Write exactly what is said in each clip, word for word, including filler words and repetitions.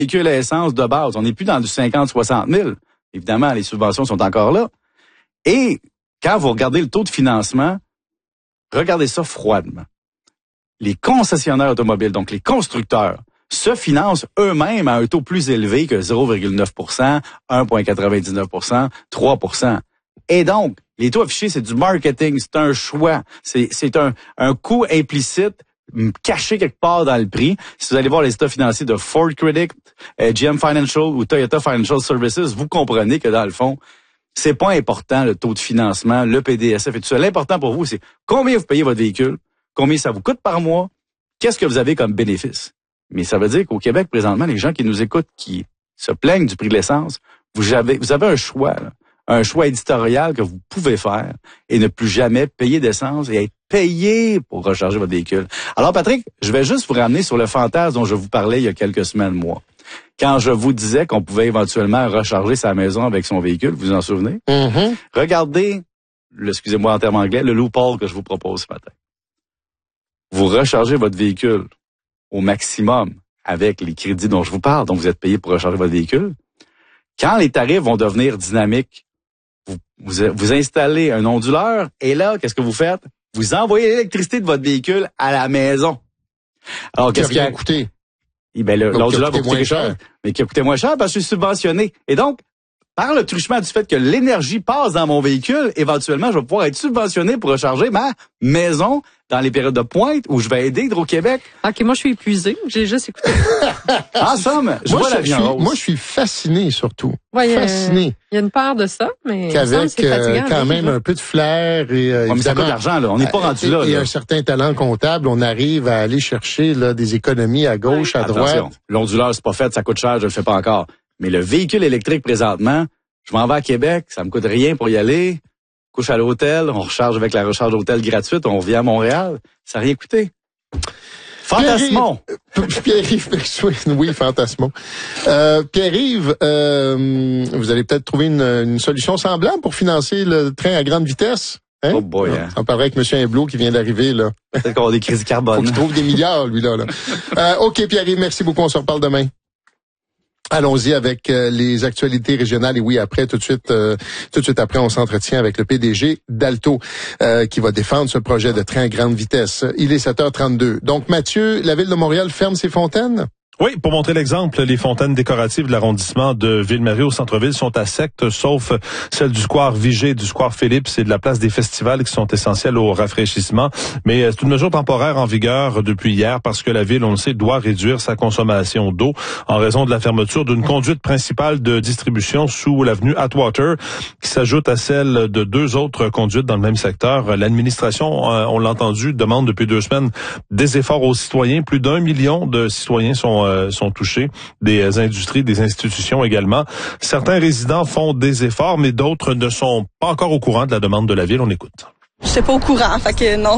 véhicule à essence de base. On n'est plus dans du cinquante à soixante mille. Évidemment, les subventions sont encore là. Et quand vous regardez le taux de financement, regardez ça froidement. Les concessionnaires automobiles, donc les constructeurs, se financent eux-mêmes à un taux plus élevé que zéro virgule neuf pour cent, un virgule quatre-vingt-dix-neuf pour cent, trois pour cent. Et donc, les taux affichés, c'est du marketing, c'est un choix, c'est, c'est un, un coût implicite caché quelque part dans le prix. Si vous allez voir les états financiers de Ford Credit, euh, G M Financial ou Toyota Financial Services, vous comprenez que dans le fond, c'est pas important le taux de financement, le P D S F et tout ça. L'important pour vous, c'est combien vous payez votre véhicule, combien ça vous coûte par mois, qu'est-ce que vous avez comme bénéfice. Mais ça veut dire qu'au Québec, présentement, les gens qui nous écoutent, qui se plaignent du prix de l'essence, vous avez, vous avez un choix, là. Un choix éditorial que vous pouvez faire et ne plus jamais payer d'essence et être payé pour recharger votre véhicule. Alors, Patrick, je vais juste vous ramener sur le fantasme dont je vous parlais il y a quelques semaines, moi. Quand je vous disais qu'on pouvait éventuellement recharger sa maison avec son véhicule, vous vous en souvenez? Mm-hmm. Regardez, le, excusez-moi en termes anglais, le loophole que je vous propose ce matin. Vous rechargez votre véhicule au maximum avec les crédits dont je vous parle, dont vous êtes payé pour recharger votre véhicule. Quand les tarifs vont devenir dynamiques, Vous, vous, vous installez un onduleur et là, qu'est-ce que vous faites? Vous envoyez l'électricité de votre véhicule à la maison. Alors, qu'est-ce qui a coûté? Eh ben, le, l'onduleur va coûter quelque chose, mais qui a coûté moins cher parce que je suis subventionné. Et donc, par le truchement du fait que l'énergie passe dans mon véhicule, éventuellement, je vais pouvoir être subventionné pour recharger ma maison dans les périodes de pointe où je vais aider Hydro-Québec. OK, moi, je suis épuisé. J'ai juste écouté. En somme, je moi, vois je, la vie je en suis, rose. Moi, je suis fasciné, surtout. Ouais, fasciné. Il y a une part de ça, mais qu'avec c'est fatigant, euh, quand même un peu de flair et euh, ouais, mais ça coûte de l'argent, là. On n'est pas rendu là. Et là. un certain talent comptable, on arrive à aller chercher là des économies à gauche, ouais. à droite. Attention, l'onduleur, c'est pas fait, ça coûte cher, je le fais pas encore. Mais le véhicule électrique présentement, je m'en vais à Québec, ça me coûte rien pour y aller. Couche à l'hôtel, on recharge avec la recharge d'hôtel gratuite, on revient à Montréal. Ça n'a rien coûté. Fantasmon. Pierre-Yves, oui, fantasmon. Euh, Pierre-Yves, euh, vous allez peut-être trouver une, une solution semblable pour financer le train à grande vitesse. Hein? Oh boy, hein. On parlait avec M. Hublot qui vient d'arriver, là. Peut-être qu'on a des crédits carbone. Faut qu'il trouve des milliards, lui, là. là. euh, OK, Pierre-Yves, merci beaucoup. On se reparle demain. Allons-y avec euh, les actualités régionales. Et oui, après, tout de suite, euh, tout de suite après, on s'entretient avec le P D G d'Alto euh, qui va défendre ce projet de train à grande vitesse. Il est sept heures trente-deux. Donc, Mathieu, la Ville de Montréal ferme ses fontaines? Oui, pour montrer l'exemple, les fontaines décoratives de l'arrondissement de Ville-Marie au centre-ville sont à sec, sauf celles du square Vigée, du square Philippe et de la place des festivals qui sont essentielles au rafraîchissement. Mais c'est une mesure temporaire en vigueur depuis hier parce que la ville, on le sait, doit réduire sa consommation d'eau en raison de la fermeture d'une conduite principale de distribution sous l'avenue Atwater qui s'ajoute à celle de deux autres conduites dans le même secteur. L'administration, on l'a entendu, demande depuis deux semaines des efforts aux citoyens. Plus d'un million de citoyens sont sont touchés, des industries, des institutions également. Certains résidents font des efforts, mais d'autres ne sont pas encore au courant de la demande de la ville. On écoute. Je suis pas au courant, fait que non.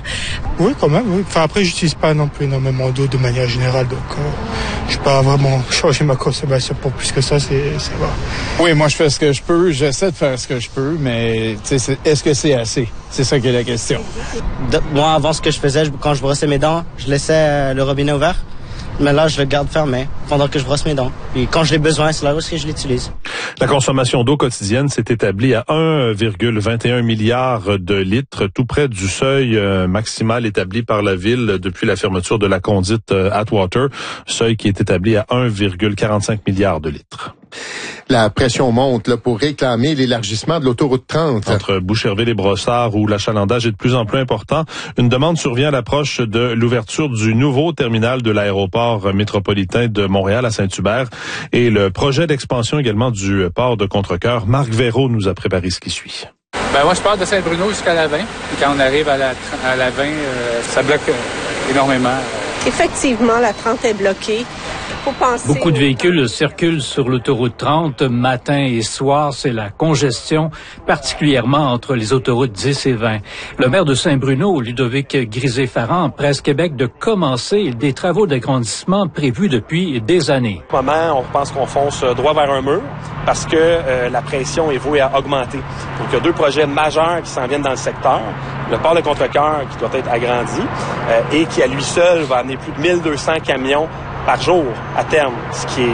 Oui, quand même, oui. Enfin, après, j'utilise pas non plus énormément d'eau de manière générale, donc euh, je peux pas vraiment changer ma consommation pour plus que ça, c'est, c'est vrai. Oui, moi, je fais ce que je peux, j'essaie de faire ce que je peux, mais c'est, est-ce que c'est assez? C'est ça qui est la question. De, moi, avant, ce que je faisais, je, quand je brossais mes dents, je laissais euh, le robinet ouvert. Mais là, je le garde fermé pendant que je brosse mes dents. Puis quand j'ai besoin, c'est là où je l'utilise. La consommation d'eau quotidienne s'est établie à un virgule vingt et un milliard de litres, tout près du seuil maximal établi par la ville depuis la fermeture de la conduite Atwater, seuil qui est établi à un virgule quarante-cinq milliard de litres. La pression monte là, pour réclamer l'élargissement de l'autoroute trente. Entre Boucherville et Brossard, où l'achalandage est de plus en plus important, une demande survient à l'approche de l'ouverture du nouveau terminal de l'aéroport métropolitain de Montréal à Saint-Hubert et le projet d'expansion également du port de Contrecœur. Marc Véraud nous a préparé ce qui suit. Ben moi, je pars de Saint-Bruno jusqu'à Lavin. Et quand on arrive à, la, à Lavin, euh, ça bloque énormément. Effectivement, la trente est bloquée. Faut penser Beaucoup de véhicules circulent sur l'autoroute trente matin et soir. C'est la congestion, particulièrement entre les autoroutes dix et vingt. Le maire de Saint-Bruno, Ludovic Grisé-Farran, presse Québec de commencer des travaux d'agrandissement prévus depuis des années. Au moment, on pense qu'on fonce droit vers un mur parce que euh, la pression est vouée à augmenter. Donc, il y a deux projets majeurs qui s'en viennent dans le secteur. Le port de Contrecœur qui doit être agrandi euh, et qui, à lui seul, va amener plus de mille deux cents camions par jour à terme, ce qui est